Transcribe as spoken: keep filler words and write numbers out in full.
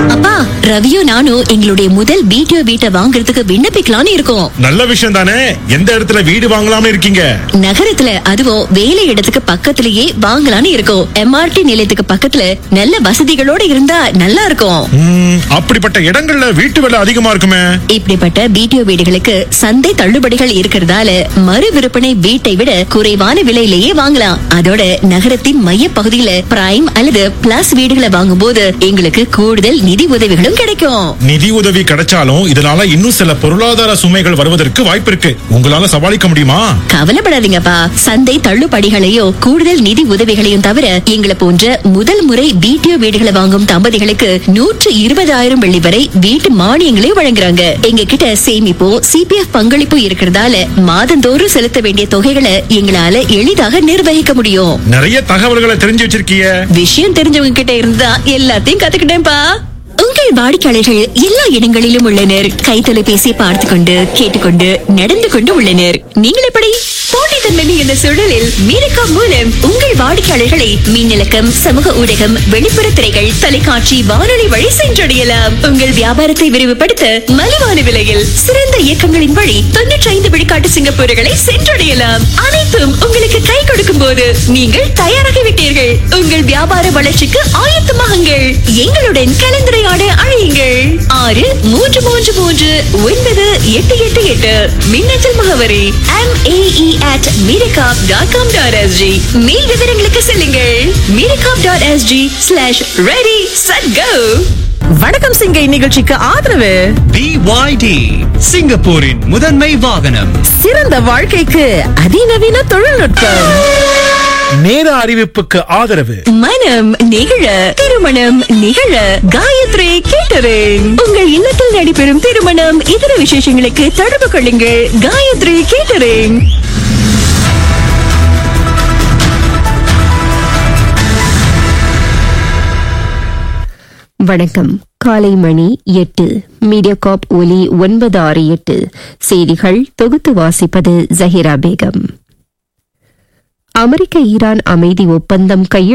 அப்பா, ரவியும் நானும் எங்களுடைய முதல் வீடியோ வீட்டை வாங்குறதுக்கு விண்ணப்பிக்கலாம்னு இருக்கோம். நல்ல விஷயம் தானே. எந்த இடத்துல வீடு வாங்கலாம்னு இருக்கீங்க? நகரத்துல, அதுவும் வேலை இடத்துக்கு பக்கத்திலேயே வாங்கலாம்னு இருக்கோம். எம்ஆர்டி நிலையத்துக்கு பக்கத்துல நல்ல வசதிகளோட இருந்தா நல்லா இருக்கும். ம், அப்படிப்பட்ட இடங்கள்ல வீட்டு விலை அதிகமா இருக்குமே. இப்படிப்பட்ட வீடியோ வீடுகளுக்கு சந்தை தள்ளுபடிகள் இருக்கிறதால மறு விற்பனை வீட்டை விட குறைவான விலையிலேயே வாங்கலாம். அதோட நகரத்தின் மைய பகுதியில பிரைம் அல்லது பிளஸ் வீடுகளை வாங்கும் போது எங்களுக்கு கூடுதல் நிதி உதவிகளும் கிடைக்கும். நிதி உதவி கிடைச்சாலும் இதனால இன்னும் சில பொருளாதார சுமைகள் வருவதற்கு வாய்ப்பு இருக்கு. உங்களால சமாளிக்க முடியுமா? கவலைப்படாதீங்கப்பா. சந்தை தள்ளுபடிகளையும் கூடுதல் நிதி உதவிகளையும் தவிர எங்களை போன்ற முதல் முறை வீடியோ வீடுகளை வாங்கும் தம்பதிகளுக்கு நூற்று இருபதாயிரம் வெள்ளி வரை வீட்டு மானியங்களை வழங்குறாங்க. எங்க கிட்ட சேமிப்போ சிபிஎஃப் பங்களிப்பு இருக்கிறதால மாதந்தோறும் செலுத்த வேண்டிய தொகைகளை எங்களால எளிதாக நிர்வகிக்க முடியும். நிறைய தகவல்களை தெரிஞ்சு வச்சிருக்கீங்க. விஷயம் தெரிஞ்சவங்க கிட்ட இருந்தா எல்லாத்தையும் கத்துக்கிட்டேன்பா. உங்கள் வாடிக்கையாளர்கள் எல்லா இடங்களிலும் உள்ளனர். கைத்தொலைபேசி பார்த்து கொண்டு கேட்டுக்கொண்டு நடந்து கொண்டு உள்ளனர். நீங்கள் எப்படி? போட்டித்தன்மை என்ற சூழலில் மீரக்கா மூலம் உங்கள் வாடிக்கையாளர்களை மின்னலக்கம், சமூக ஊடகம், வெளிப்புற திரைகள், தொலைக்காட்சி, வானொலி வழி சென்றடையலாம். உங்கள் வியாபாரத்தை விரிவுபடுத்த மலிவான விலையில் சிறந்த இயக்கங்களின் வழி தொன்னூற்றி ஐந்து விழுக்காட்டு சிங்கப்பூர்களை சென்றடையலாம். அனைத்தும் உங்களுக்கு கை கொடுக்கும் போது நீங்கள் தயாராகிவிட்டீர்கள். உங்கள் வியாபார வளர்ச்சிக்கு ஆயத்தமாகுங்கள். எங்களுடன் கலந்துரையாட அழையுங்கள். ஆறு மூன்று மூன்று மூன்று ஒன்பது எட்டு எட்டு எட்டு. மின்னஞ்சல் முகவரி M A E at மீரகாப் dot com dot S G. மேல் விவரங்களுக்கு செல்லுங்கள். மீரகாப் dot S G slash ready set go. வணக்கம் சிங்கை நிகழ்ச்சிக்கு ஆதரவு பி ஒய் டி, சிங்கப்பூரின் முதன்மை வாகனம். சிறந்த வாழ்க்கைக்கு அதிநவீன தொழில்நுட்பம். நேர அறிவிப்புக்கு ஆதரவு மனம் நிகழ, திருமணம் நிகழ காயத்ரி கேட்டரிங். உங்கள் இல்லத்தில் நடைபெறும் திருமணம், இதர விசேஷங்களுக்கு தொடர்பு கொள்ளுங்கள். காயத்ரி கேட்டரிங். வணக்கம். காலை மணி எட்டு. மீடியாகாப் ஒலி ஒன்பது ஆறு எட்டு. செய்திகள் தொகுத்து வாசிப்பது ஜஹீரா பேகம். அமெரிக்க ஈரான் அமைதி ஒப்பந்தம் கையெழுத்து